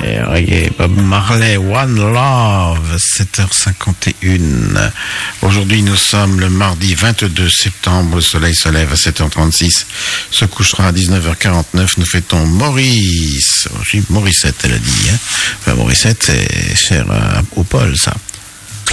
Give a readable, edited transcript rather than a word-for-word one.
reggae, Bob Marley, One Love, 7h51. Aujourd'hui, nous sommes le mardi 22 septembre. Le soleil se lève à 7h36, se couchera à 19h49. Nous fêtons Maurice. Morissette, elle a dit. Hein. Enfin, Morissette, c'est cher au Paul, ça.